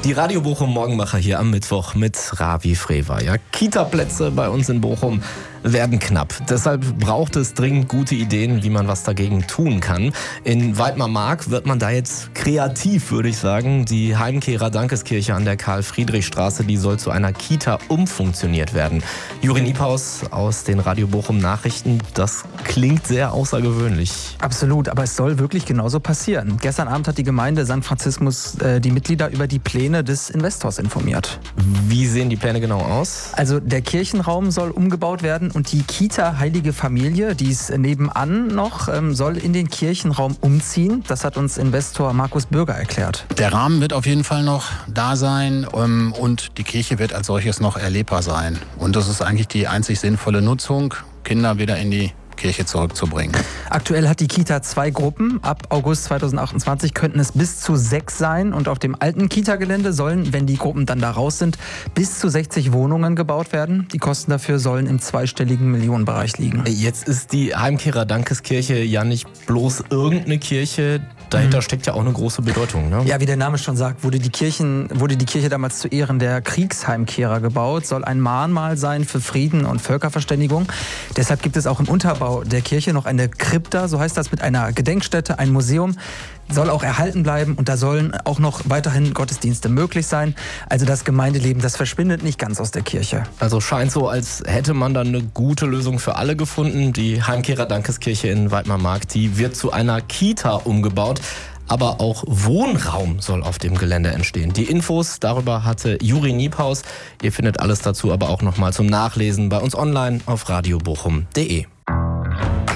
Die Radio Bochum Morgenmacher hier am Mittwoch mit Ravi Frewer. Ja, Kita-Plätze bei uns in Bochum werden knapp. Deshalb braucht es dringend gute Ideen, wie man was dagegen tun kann. In Weidmar-Mark wird man da jetzt kreativ, würde ich sagen. Die Heimkehrer Dankeskirche an der Karl-Friedrich-Straße, die soll zu einer Kita umfunktioniert werden. Juri Niepaus aus den Radio Bochum Nachrichten, das klingt sehr außergewöhnlich. Absolut, aber es soll wirklich genauso passieren. Gestern Abend hat die Gemeinde St. Franziskus die Mitglieder über die Pläne des Investors informiert. Wie sehen die Pläne genau aus? Also der Kirchenraum soll umgebaut werden und die Kita Heilige Familie, die ist nebenan noch, soll in den Kirchenraum umziehen. Das hat uns Investor Markus Bürger erklärt. Der Rahmen wird auf jeden Fall noch da sein und die Kirche wird als solches noch erlebbar sein. Und das ist eigentlich die einzig sinnvolle Nutzung, Kinder wieder in die Kirche zurückzubringen. Aktuell hat die Kita 2 Gruppen. Ab August 2028 könnten es bis zu 6 sein. Und auf dem alten Kita-Gelände sollen, wenn die Gruppen dann da raus sind, bis zu 60 Wohnungen gebaut werden. Die Kosten dafür sollen im zweistelligen Millionenbereich liegen. Jetzt ist die Heimkehrer Dankeskirche ja nicht bloß irgendeine Kirche. Dahinter steckt ja auch eine große Bedeutung, ne? Ja, wie der Name schon sagt, wurde die Kirche damals zu Ehren der Kriegsheimkehrer gebaut, soll ein Mahnmal sein für Frieden und Völkerverständigung. Deshalb gibt es auch im Unterbau der Kirche noch eine Krypta, so heißt das, mit einer Gedenkstätte, ein Museum. Soll auch erhalten bleiben und da sollen auch noch weiterhin Gottesdienste möglich sein. Also das Gemeindeleben, das verschwindet nicht ganz aus der Kirche. Also scheint so, als hätte man dann eine gute Lösung für alle gefunden. Die Heimkehrer Dankeskirche in Weidmar-Mark, die wird zu einer Kita umgebaut. Aber auch Wohnraum soll auf dem Gelände entstehen. Die Infos darüber hatte Juri Niepaus. Ihr findet alles dazu aber auch nochmal zum Nachlesen bei uns online auf radiobochum.de.